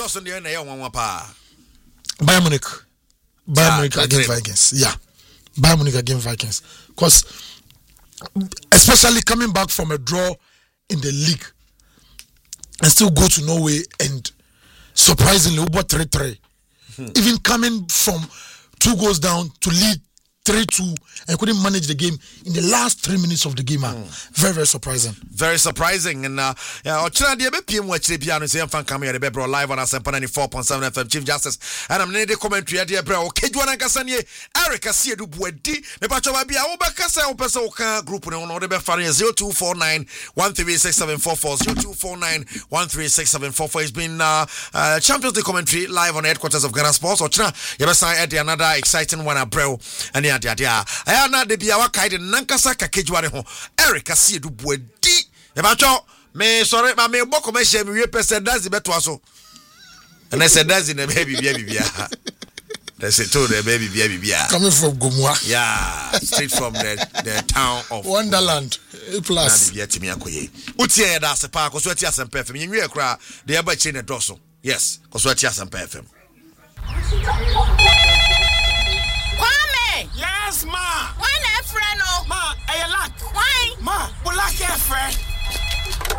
Dawson the na one pa. Bayern Munich against Vikings. Yeah. Bayern Munich against Vikings. Because especially coming back from a draw in the league and still go to Norway and surprisingly over 3-3. Even coming from 2 goals down to lead 3-2 and couldn't manage the game in the last 3 minutes of the game. Very, very surprising. Very surprising. And Ochina de PM watch the piano say fan coming at the Bebro live on Asempa 94.7 FM Chief Justice. And I'm needed commentary at the Bro. Kejuana Kasanye, Eric Asia du Buedi, the Pachawa Bia Obakasa Opesoka group on the Befaria 0249 1367440 0249 1367444. It's been Champions League commentary live on the headquarters of Ghana Sports. Ochina, Yabasa at another exciting one at Bro. And I na de bia waka de nankasa kakejware ho Eric Asie du Buedi e ba cho me sorry ma me boko me hye me wie pese dazi beto aso and I said dazi na baby bia they say to the baby bia coming from Gomwa, yeah, straight from the town of Wonderland plus bia timi akoye utie da se pa ko so ati Asempa FM yenwie kra de aba chi ne doso yes ko so ati Asempa FM